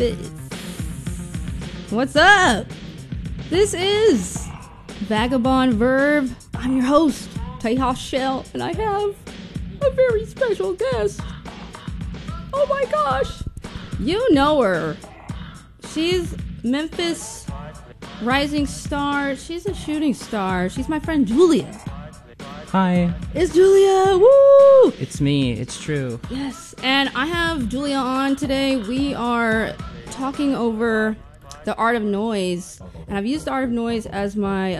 Memphis. What's up? This is Vagabond Verb. I'm your host, Tejas Shell, and I have a very special guest. Oh my gosh. You know her. She's Memphis rising star. She's a shooting star. She's my friend Julia. Hi. It's Julia. Woo! It's me. It's true. Yes. And I have Julia on today. We are talking over The Art of Noise. And I've used The Art of Noise as my,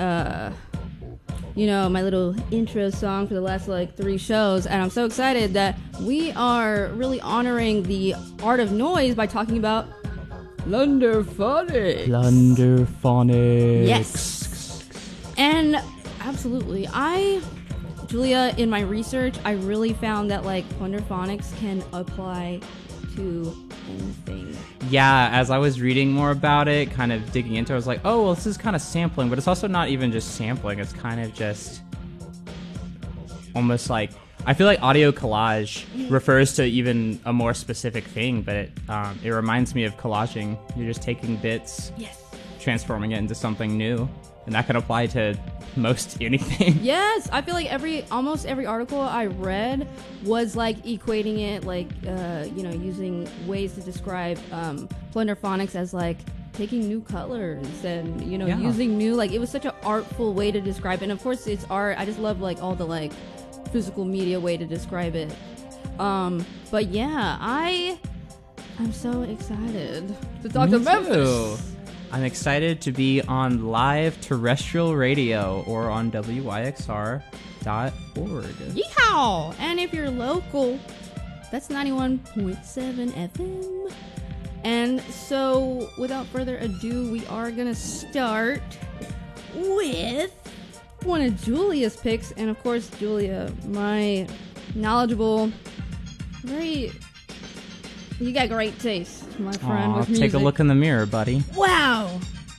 my little intro song for the last, 3 shows. And I'm so excited that we are really honoring The Art of Noise by talking about Plunderphonics. Plunderphonics. Yes. And absolutely. Julia, in my research, I really found that Plunderphonics can apply to anything. Yeah, as I was reading more about it, kind of digging into it, I was like, oh, well, this is kind of sampling, but it's also not even just sampling. It's kind of just almost like, I feel like audio collage refers to even a more specific thing, but it reminds me of collaging. You're just taking bits, Yes. transforming it into something new, and that can apply to most anything. Yes, I feel like almost every article I read was equating it, using ways to describe Plunderphonics as taking new colors and using new it was such an artful way to describe it. And of course it's art. I just love all the physical media way to describe it. But yeah, I'm so excited to talk to Memphis. I'm excited to be on live terrestrial radio or on WYXR.org. Yeehaw! And if you're local, that's 91.7 FM. And so, without further ado, we are going to start with one of Julia's picks. And of course, Julia, my knowledgeable, you got great taste, my friend. With music. Take a look in the mirror, buddy. Wow!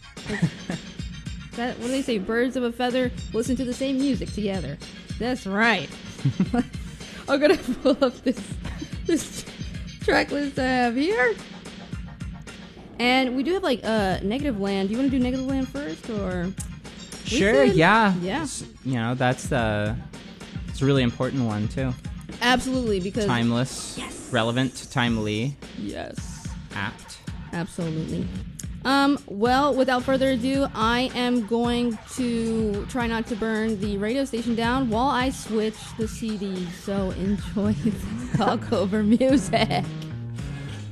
What do they say? Birds of a feather listen to the same music together. That's right. I'm gonna pull up this track list I have here. And we do have Negative Land. Do you want to do Negative Land first, or? Sure, yeah. Yeah. It's a really important one, too. Absolutely, because... Timeless. Yes. Relevant, timely. Yes. Apt. Absolutely. Well, without further ado, I am going to try not to burn the radio station down while I switch the CD. So enjoy the talk over music.